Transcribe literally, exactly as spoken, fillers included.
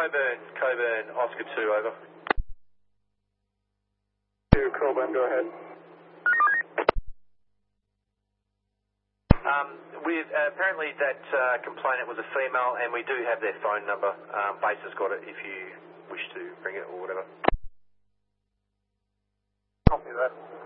Coburn, Coburn, Oscar two, over. two, Coburn, go ahead. Um, with, uh, apparently that uh, complainant was a female, and we do have their phone number. Um, Base has got it if you wish to bring it or whatever. Copy that.